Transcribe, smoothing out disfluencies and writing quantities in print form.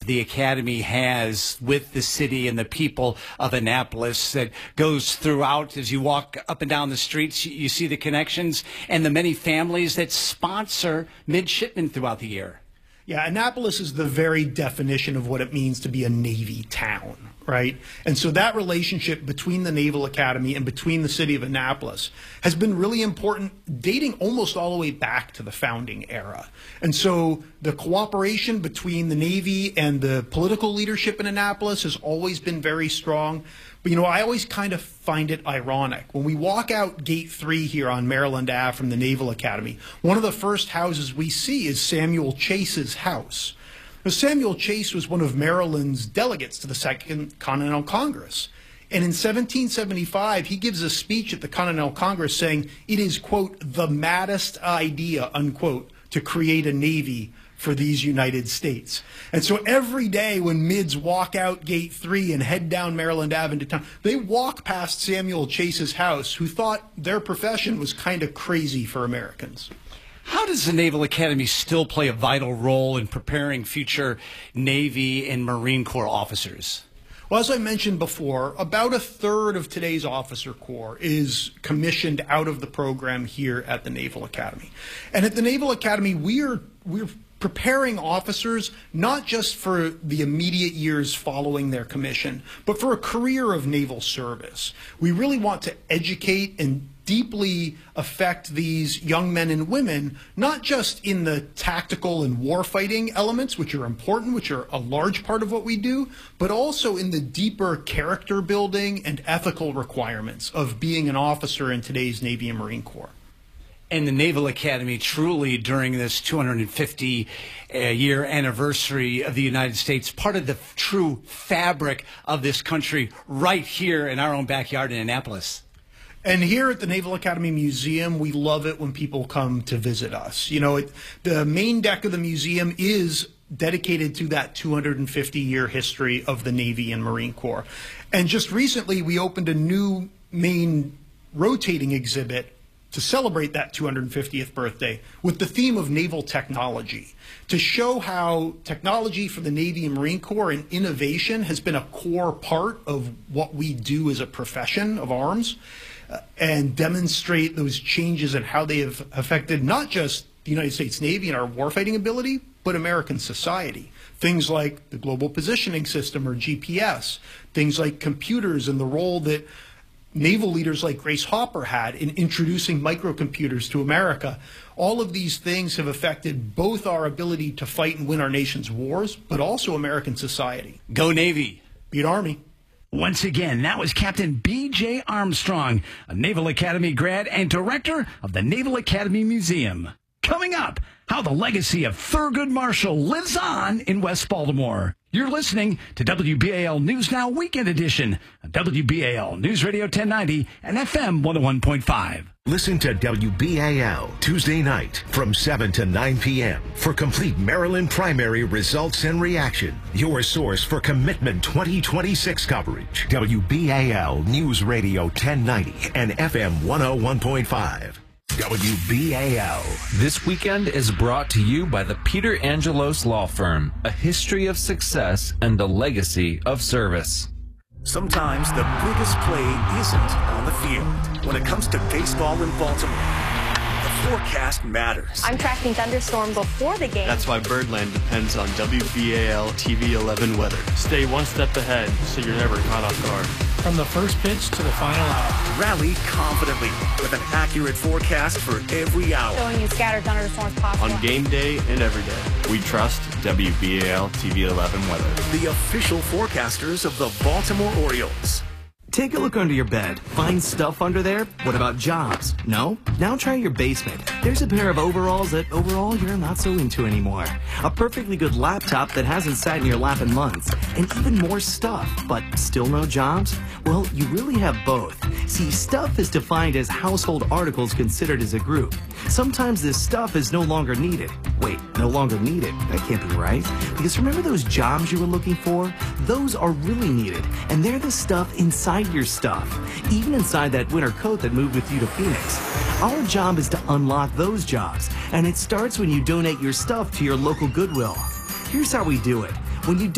the Academy has with the city and the people of Annapolis that goes throughout. As you walk up and down the streets, you see the connections and the many families that sponsor midshipmen throughout the year. Yeah, Annapolis is the very definition of what it means to be a Navy town, right? And so that relationship between the Naval Academy and between the city of Annapolis has been really important, dating almost all the way back to the founding era. And so the cooperation between the Navy and the political leadership in Annapolis has always been very strong. But, I always kind of find it ironic. When we walk out Gate 3 here on Maryland Ave from the Naval Academy, one of the first houses we see is Samuel Chase's house. Now, Samuel Chase was one of Maryland's delegates to the Second Continental Congress. And in 1775, he gives a speech at the Continental Congress saying it is, quote, the maddest idea, unquote, to create a navy for these United States. And so every day when mids walk out Gate 3 and head down Maryland Avenue to town, they walk past Samuel Chase's house, who thought their profession was kind of crazy for Americans. How does the Naval Academy still play a vital role in preparing future Navy and Marine Corps officers? Well, as I mentioned before, about a third of today's officer corps is commissioned out of the program here at the Naval Academy. And at the Naval Academy, we're preparing officers not just for the immediate years following their commission, but for a career of naval service. We really want to educate and deeply affect these young men and women, not just in the tactical and warfighting elements, which are important, which are a large part of what we do, but also in the deeper character building and ethical requirements of being an officer in today's Navy and Marine Corps. And the Naval Academy truly, during this 250-year anniversary of the United States, part of the true fabric of this country right here in our own backyard in Annapolis. And here at the Naval Academy Museum, we love it when people come to visit us. The main deck of the museum is dedicated to that 250-year history of the Navy and Marine Corps. And just recently, we opened a new main rotating exhibit to celebrate that 250th birthday with the theme of naval technology, to show how technology for the Navy and Marine Corps and innovation has been a core part of what we do as a profession of arms, and demonstrate those changes and how they have affected not just the United States Navy and our warfighting ability, but American society. Things like the Global Positioning System, or GPS, things like computers and the role that naval leaders like Grace Hopper had in introducing microcomputers to America. All of these things have affected both our ability to fight and win our nation's wars, but also American society. Go Navy. Beat Army. Once again, that was Captain B.J. Armstrong, a Naval Academy grad and director of the Naval Academy Museum. Coming up, how the legacy of Thurgood Marshall lives on in West Baltimore. You're listening to WBAL News Now Weekend Edition on WBAL News Radio 1090 and FM 101.5. Listen to WBAL Tuesday night from 7 to 9 p.m. for complete Maryland primary results and reaction. Your source for Commitment 2026 coverage. WBAL News Radio 1090 and FM 101.5. WBAL. This weekend is brought to you by the Peter Angelos Law Firm, a history of success and a legacy of service. Sometimes the biggest play isn't on the field. When it comes to baseball in Baltimore, the forecast matters. I'm tracking thunderstorm before the game. That's why Birdland depends on WBAL TV 11 weather. Stay one step ahead so you're never caught off guard. From the first pitch to the final out. Rally confidently with an accurate forecast for every hour. Showing you scattered thunderstorms possible. On game day and every day, we trust WBAL TV 11 weather. The official forecasters of the Baltimore Orioles. Take a look under your bed. Find stuff under there? What about jobs? No? Now try your basement. There's a pair of overalls that overall you're not so into anymore. A perfectly good laptop that hasn't sat in your lap in months. And even more stuff, but still no jobs? Well, you really have both. See, stuff is defined as household articles considered as a group. Sometimes this stuff is no longer needed. Wait, no longer needed? That can't be right. Because remember those jobs you were looking for? Those are really needed. And they're the stuff inside your stuff, even inside that winter coat that moved with you to Phoenix. Our job is to unlock those jobs, and it starts when you donate your stuff to your local Goodwill. Here's how we do it. When you